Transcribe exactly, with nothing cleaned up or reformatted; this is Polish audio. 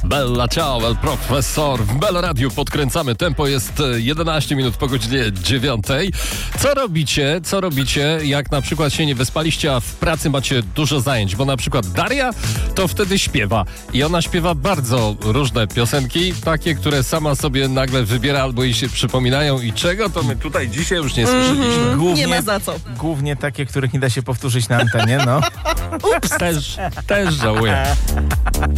Bella ciao, el profesor. W Bella Radio podkręcamy tempo, jest jedenaście minut po godzinie dziewiątej. Co robicie, co robicie, jak na przykład się nie wyspaliście, a w pracy macie dużo zajęć? Bo na przykład Daria to wtedy śpiewa i ona śpiewa bardzo różne piosenki, takie, które sama sobie nagle wybiera albo jej się przypominają i czego to my tutaj dzisiaj już nie słyszeliśmy. Mm, Głównie, nie ma za co. Głównie takie, których nie da się powtórzyć na antenie, no. Ups. Też, też żałuję.